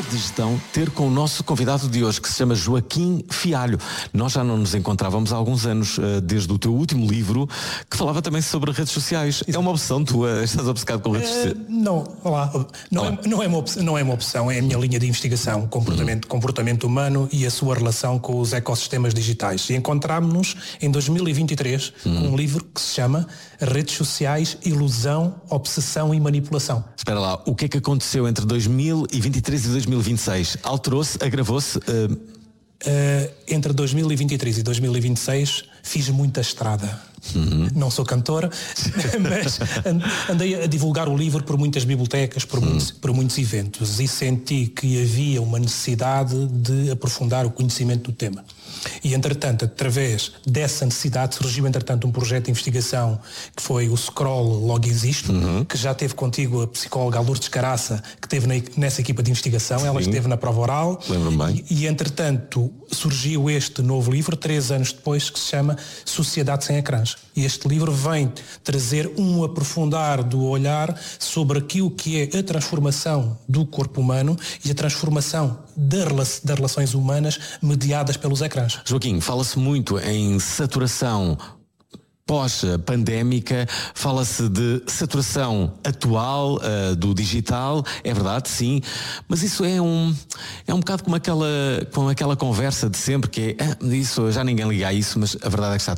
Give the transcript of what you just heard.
de gestão ter com o nosso convidado de hoje, que se chama Joaquim Fialho. Nós já não nos encontrávamos há alguns anos, desde o teu último livro, que falava também sobre redes sociais. É uma opção tua? Estás obcecado com redes sociais? Não, olá. Não é uma opção, é a minha linha de investigação, comportamento humano e a sua relação com os ecossistemas digitais. E encontrámos-nos em 2023 com um livro que se chama Redes Sociais, Ilusão, Obsessão e Manipulação. Espera lá, o que é que aconteceu entre 2023 e 2026? Alterou-se? Agravou-se? Entre 2023 e 2026 fiz muita estrada. Não sou cantor, mas andei a divulgar o livro por muitas bibliotecas, por muitos eventos, e senti que havia uma necessidade de aprofundar o conhecimento do tema. E, entretanto, através dessa necessidade, surgiu, entretanto, um projeto de investigação que foi o Scroll Logo Existo, que já teve contigo a psicóloga Lourdes Caraça, que esteve nessa equipa de investigação. Sim. Ela esteve na prova oral. Lembro-me bem. E, entretanto, surgiu este novo livro, 3 anos depois, que se chama Sociedade Sem Ecrãs. E este livro vem trazer um aprofundar do olhar sobre aquilo que é a transformação do corpo humano e a transformação das relações humanas mediadas pelos ecrãs. Joaquim, fala-se muito em saturação pós-pandémica, fala-se de saturação atual do digital, é verdade, sim, mas isso é um bocado como aquela conversa de sempre que é, isso já ninguém liga a isso, mas a verdade é que está